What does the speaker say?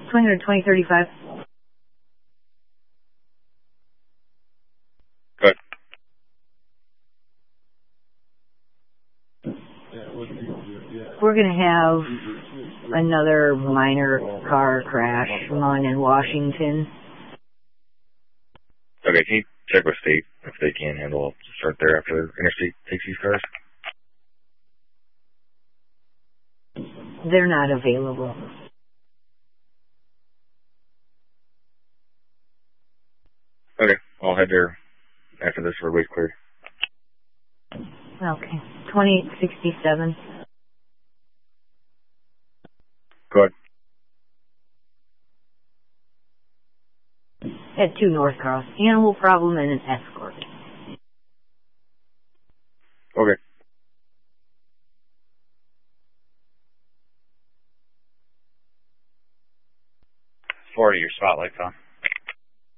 Swinger 2035. Good. We're going to have another minor car crash, one in Washington. Okay, can you check with state if they can handle start there after interstate takes these cars? They're not available. Okay, I'll head there after this for waste clear. Okay. 2867. Go ahead. At 2 North Cross. Animal problem and an escort. Okay. Forward your spotlights on.